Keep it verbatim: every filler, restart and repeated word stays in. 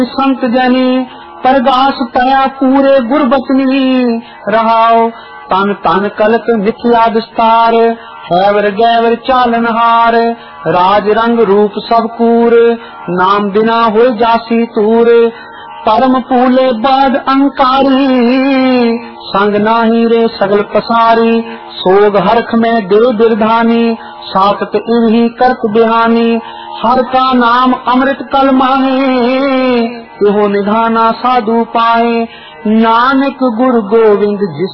संत जनी परगास पया पूरे गुरबचनी रहाओ तन तन कलत मिथ्या विस्तार हैवर गैवर चालन हार राज रंग रूप सब कूर नाम बिना हो जासी तूर परम पूले बाद अंकारी संग नाही रे सगल पसारी सोग हरख में दे बिरधानी सातत इन्हीं करत बिहानी हर का नाम अमृत कल माहे यो निधाना साधु पाए नानक गुरु गोविंद जिस